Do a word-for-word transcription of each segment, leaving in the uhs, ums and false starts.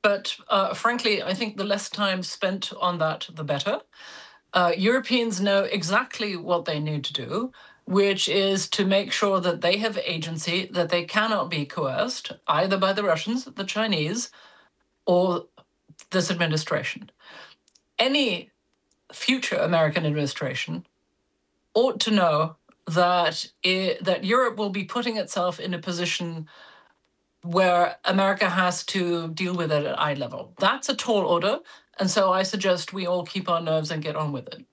But uh, frankly, I think the less time spent on that, the better. Uh, Europeans know exactly what they need to do, which is to make sure that they have agency, that they cannot be coerced either by the Russians, the Chinese, or this administration. Any future American administration ought to know that it, that Europe will be putting itself in a position where America has to deal with it at eye level. That's a tall order, and so I suggest we all keep our nerves and get on with it.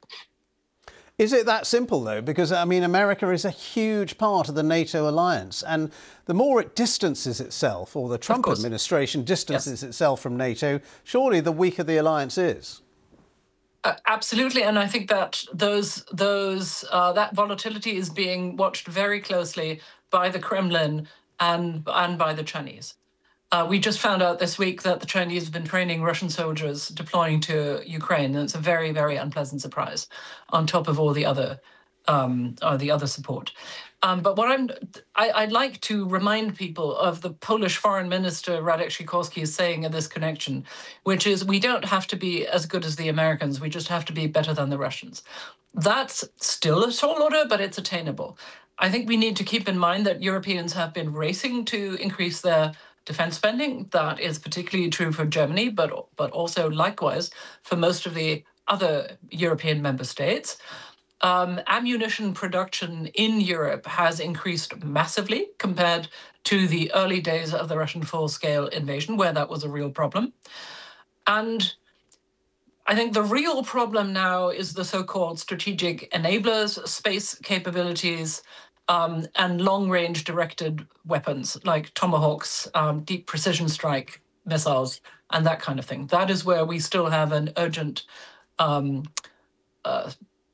Is it that simple, though? Because, I mean, America is a huge part of the NATO alliance, and the more it distances itself, or the Trump administration distances yes. itself from NATO, surely the weaker the alliance is. Uh, absolutely, and I think that those those uh, that volatility is being watched very closely by the Kremlin and and by the Chinese. Uh, we just found out this week that the Chinese have been training Russian soldiers deploying to Ukraine, and it's a very, very unpleasant surprise on top of all the other um, uh, the other support. Um, but what I'm, I, I'd like to remind people of the Polish Foreign Minister Radek Sikorski is saying in this connection, which is we don't have to be as good as the Americans, we just have to be better than the Russians. That's still a tall order, but it's attainable. I think we need to keep in mind that Europeans have been racing to increase their defense spending. That is particularly true for Germany, but but also likewise for most of the other European member states. Um, ammunition production in Europe has increased massively compared to the early days of the Russian full-scale invasion, where that was a real problem. And I think the real problem now is the so-called strategic enablers, space capabilities, um, and long-range directed weapons like Tomahawks, um, deep precision strike missiles, and that kind of thing. That is where we still have an urgent um, uh,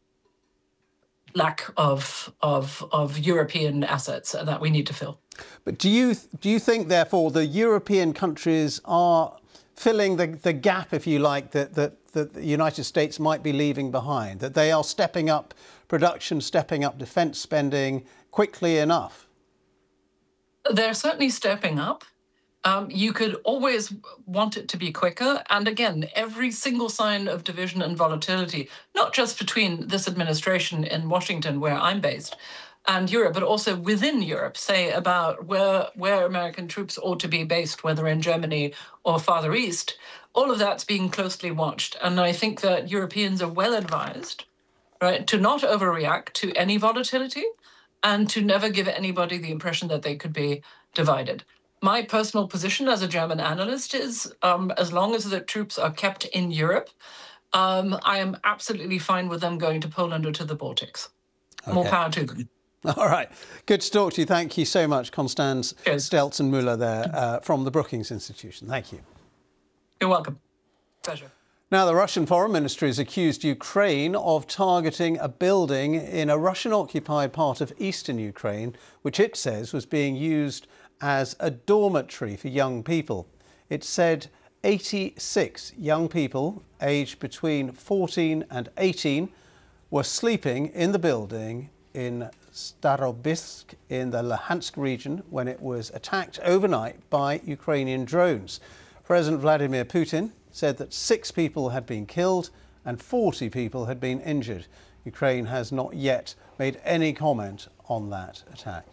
lack of, of, of European assets that we need to fill. But do you, do you think, therefore, the European countries are filling the, the gap, if you like, that, that, that the United States might be leaving behind, that they are stepping up production, stepping up defence spending quickly enough? They're certainly stepping up. Um, you could always want it to be quicker. And again, every single sign of division and volatility, not just between this administration in Washington, where I'm based, and Europe, but also within Europe, say about where, where American troops ought to be based, whether in Germany or farther east, all of that's being closely watched. And I think that Europeans are well advised, right, to not overreact to any volatility and to never give anybody the impression that they could be divided. My personal position as a German analyst is um, as long as the troops are kept in Europe, um, I am absolutely fine with them going to Poland or to the Baltics. Okay. More power to them. All right. Good to talk to you. Thank you so much, Constance Stelzen-Müller there uh, from the Brookings Institution. Thank you. You're welcome. Pleasure. Now, the Russian Foreign Ministry has accused Ukraine of targeting a building in a Russian-occupied part of eastern Ukraine, which it says was being used as a dormitory for young people. It said eighty-six young people aged between fourteen and eighteen were sleeping in the building in Starobisk in the Luhansk region when it was attacked overnight by Ukrainian drones. President Vladimir Putin said that six people had been killed and forty people had been injured. Ukraine has not yet made any comment on that attack.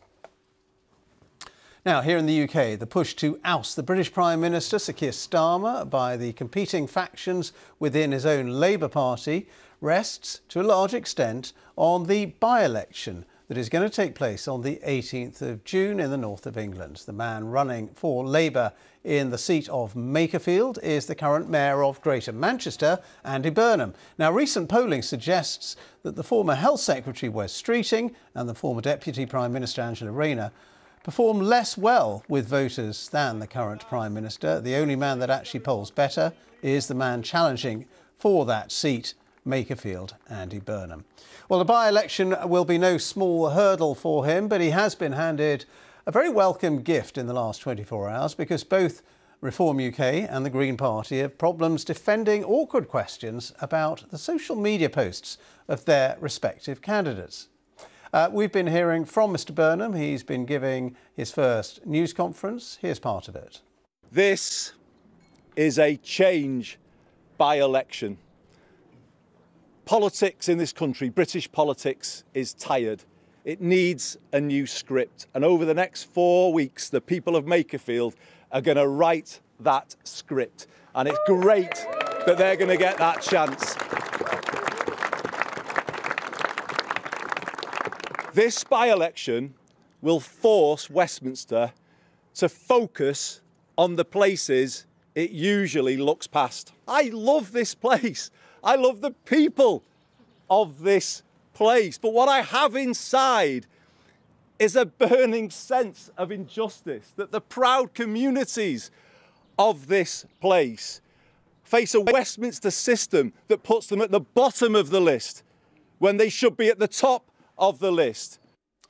Now, here in the U K, the push to oust the British Prime Minister, Sir Keir Starmer, by the competing factions within his own Labour Party rests, to a large extent, on the by-election that is going to take place on the eighteenth of June in the north of England. The man running for Labour in the seat of Makerfield is the current Mayor of Greater Manchester, Andy Burnham. Now, recent polling suggests that the former Health Secretary, Wes Streeting, and the former Deputy Prime Minister, Angela Rayner, perform less well with voters than the current Prime Minister. The only man that actually polls better is the man challenging for that seat, Makerfield, Andy Burnham. Well, the by-election will be no small hurdle for him, but he has been handed a very welcome gift in the last twenty-four hours because both Reform U K and the Green Party have problems defending awkward questions about the social media posts of their respective candidates. Uh, we've been hearing from Mr Burnham. He's been giving his first news conference. Here's part of it. This is a change by-election. Politics in this country, British politics, is tired. It needs a new script. And over the next four weeks, the people of Makerfield are going to write that script. And it's great that they're going to get that chance. This by-election will force Westminster to focus on the places it usually looks past. I love this place. I love the people of this place. But what I have inside is a burning sense of injustice, that the proud communities of this place face a Westminster system that puts them at the bottom of the list when they should be at the top of the list.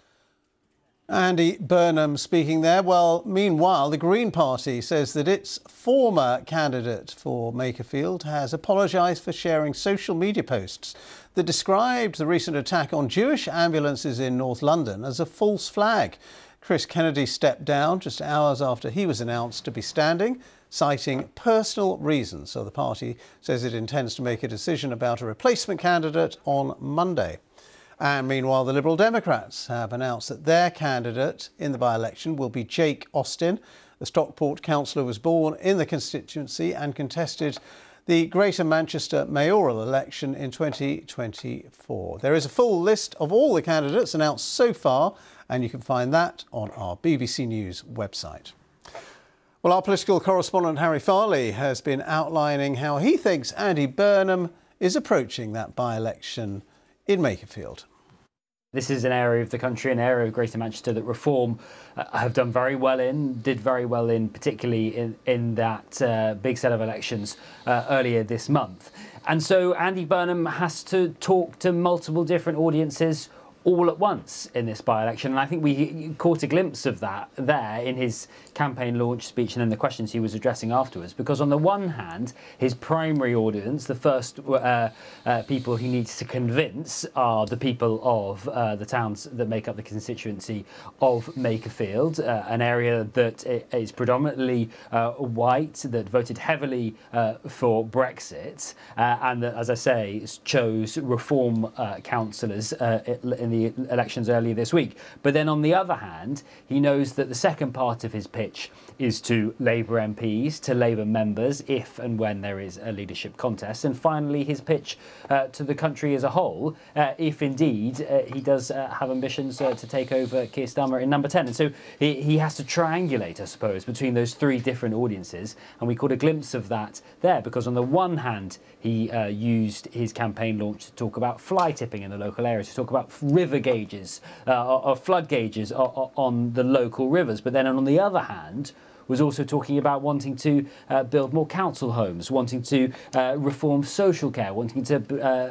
Andy Burnham speaking there. Well, meanwhile, the Green Party says that its former candidate for Makerfield has apologised for sharing social media posts that described the recent attack on Jewish ambulances in North London as a false flag. Chris Kennedy stepped down just hours after he was announced to be standing, citing personal reasons. So the party says it intends to make a decision about a replacement candidate on Monday. And meanwhile, the Liberal Democrats have announced that their candidate in the by-election will be Jake Austin. The Stockport councillor was born in the constituency and contested the Greater Manchester mayoral election in twenty twenty-four. There is a full list of all the candidates announced so far, and you can find that on our B B C News website. Well, our political correspondent Harry Farley has been outlining how he thinks Andy Burnham is approaching that by-election in Makerfield. This is an area of the country, an area of Greater Manchester that Reform uh, have done very well in, did very well in, particularly in, in that uh, big set of elections uh, earlier this month. And so Andy Burnham has to talk to multiple different audiences all at once in this by-election. And I think we caught a glimpse of that there in his campaign launch speech and in the questions he was addressing afterwards. Because on the one hand, his primary audience, the first uh, uh, people he needs to convince are the people of uh, the towns that make up the constituency of Makerfield, uh, an area that is predominantly uh, white, that voted heavily uh, for Brexit, uh, and that, as I say, chose Reform uh, councillors uh, in the elections earlier this week. But then on the other hand, he knows that the second part of his pitch is to Labour M Ps, to Labour members, if and when there is a leadership contest. And finally, his pitch uh, to the country as a whole, uh, if indeed uh, he does uh, have ambitions uh, to take over Keir Starmer in number ten. And so he, he has to triangulate, I suppose, between those three different audiences. And we caught a glimpse of that there, because on the one hand, he uh, used his campaign launch to talk about fly tipping in the local area, to talk about river gauges uh, or, or flood gauges or, or on the local rivers. But then on the other hand, was also talking about wanting to uh, build more council homes, wanting to uh, reform social care, wanting to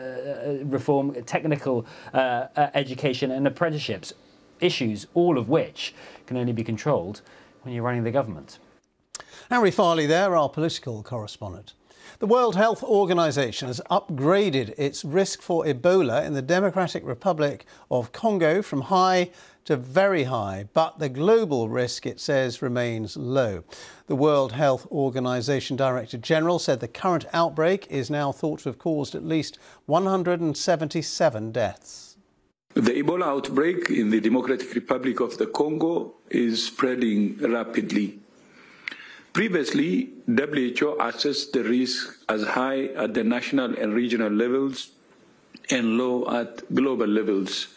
uh, reform technical uh, uh, education and apprenticeships, issues all of which can only be controlled when you're running the government. Harry Farley there, our political correspondent. The World Health Organization has upgraded its risk for Ebola in the Democratic Republic of Congo from high to very high, but the global risk, it says, remains low. The World Health Organization Director General said the current outbreak is now thought to have caused at least one hundred seventy-seven deaths. The Ebola outbreak in the Democratic Republic of the Congo is spreading rapidly. Previously, W H O assessed the risk as high at the national and regional levels and low at global levels.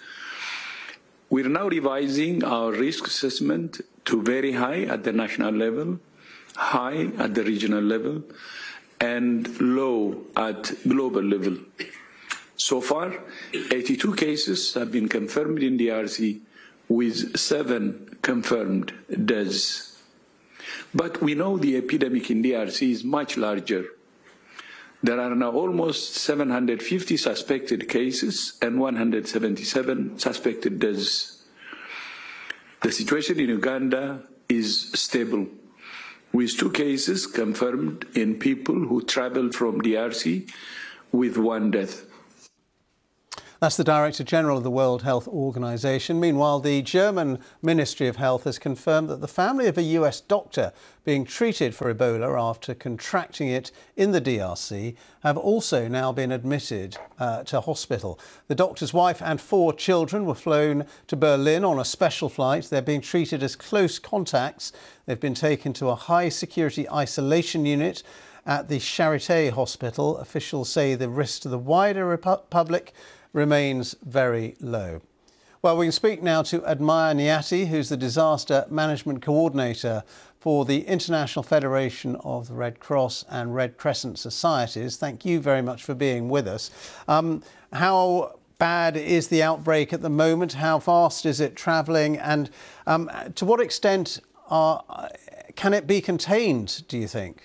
We're now revising our risk assessment to very high at the national level, high at the regional level, and low at global level. So far, eighty-two cases have been confirmed in D R C, with seven confirmed deaths. But we know the epidemic in D R C is much larger. There are now almost seven hundred fifty suspected cases and one hundred seventy-seven suspected deaths. The situation in Uganda is stable, with two cases confirmed in people who traveled from D R C, with one death. That's the Director General of the World Health Organization. Meanwhile, the German Ministry of Health has confirmed that the family of a U S doctor being treated for Ebola after contracting it in the D R C have also now been admitted uh, to hospital. The doctor's wife and four children were flown to Berlin on a special flight. They're being treated as close contacts. They've been taken to a high-security isolation unit at the Charité Hospital. Officials say the risk to the wider public remains very low. Well, we can speak now to Admire Niati, who's the Disaster Management Coordinator for the International Federation of the Red Cross and Red Crescent Societies. Thank you very much for being with us. Um, how bad is the outbreak at the moment? How fast is it travelling? And um, to what extent are, can it be contained, do you think?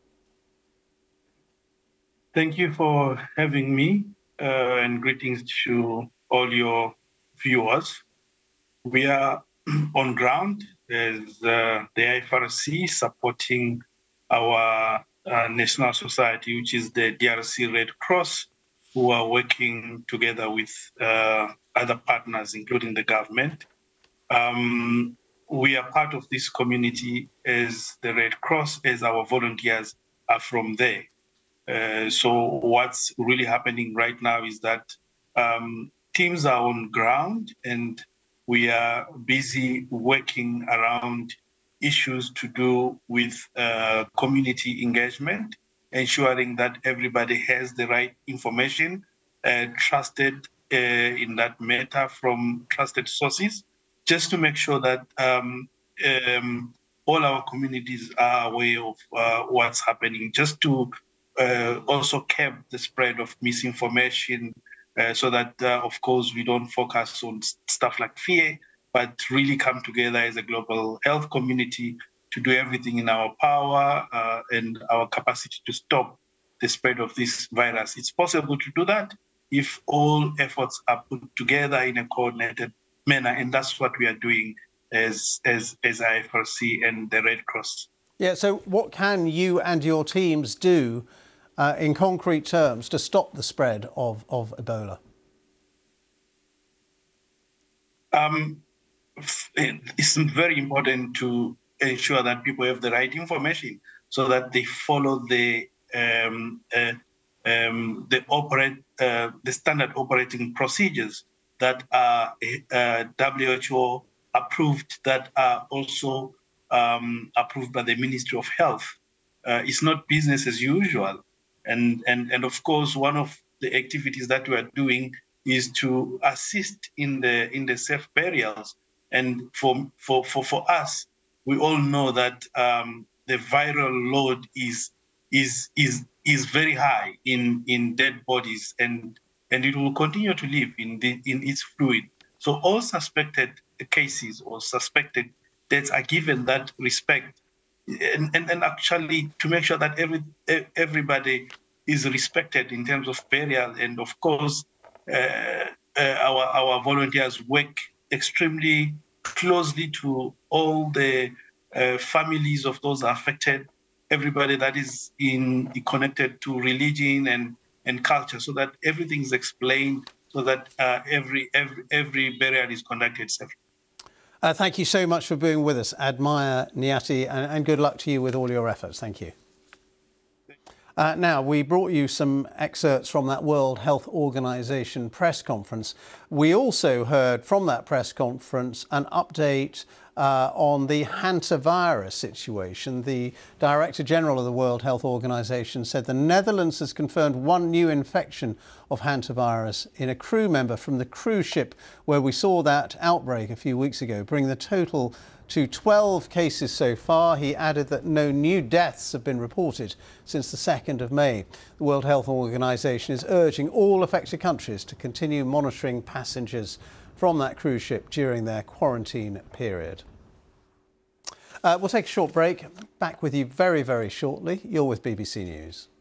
Thank you for having me. Uh, and greetings to all your viewers. We are on ground as uh, the I F R C supporting our uh, national society, which is the D R C Red Cross, who are working together with uh, other partners, including the government. Um, we are part of this community as the Red Cross, as our volunteers are from there. Uh, so what's really happening right now is that um, teams are on ground and we are busy working around issues to do with uh, community engagement, ensuring that everybody has the right information, uh, trusted uh, in that matter from trusted sources, just to make sure that um, um, all our communities are aware of uh, what's happening, just to Uh, also curb the spread of misinformation uh, so that, uh, of course, we don't focus on stuff like fear, but really come together as a global health community to do everything in our power uh, and our capacity to stop the spread of this virus. It's possible to do that if all efforts are put together in a coordinated manner, and that's what we are doing as, as, as I F R C and the Red Cross. Yeah, so what can you and your teams do uh, in concrete terms to stop the spread of, of Ebola? Um, it's very important to ensure that people have the right information so that they follow the um, uh, um, the operate uh, the standard operating procedures that are uh, W H O approved, that are also Um, approved by the Ministry of Health. Uh, it's not business as usual. And, and, and of course, one of the activities that we are doing is to assist in the in the safe burials. And for, for, for, for us, we all know that um, the viral load is, is, is, is very high in, in dead bodies, and, and it will continue to live in, the, in its fluid. So all suspected cases or suspected deaths are given that respect, and, and, and actually to make sure that every everybody is respected in terms of burial. And of course, uh, uh, our our volunteers work extremely closely to all the uh, families of those affected, everybody that is in connected to religion and and culture, so that everything is explained, so that uh, every every every burial is conducted safely. Uh, thank you so much for being with us, Admire Niati, and, and good luck to you with all your efforts. Thank you. Uh, now, we brought you some excerpts from that World Health Organization press conference. We also heard from that press conference an update uh, on the hantavirus situation. The Director General of the World Health Organization said the Netherlands has confirmed one new infection of hantavirus in a crew member from the cruise ship where we saw that outbreak a few weeks ago, bringing the total to twelve cases so far. He added that no new deaths have been reported since the second of May. The World Health Organization is urging all affected countries to continue monitoring passengers from that cruise ship during their quarantine period. Uh, we'll take a short break. Back with you very, very shortly. You're with B B C News.